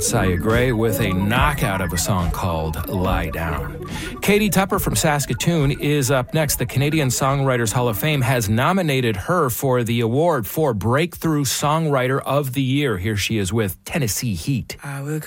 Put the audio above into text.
Saya Gray with a knockout of a song called Lie Down. Katie Tupper from Saskatoon is up next. The Canadian Songwriters Hall of Fame has nominated her for the award for Breakthrough Songwriter of the Year. Here she is with Tennessee Heat.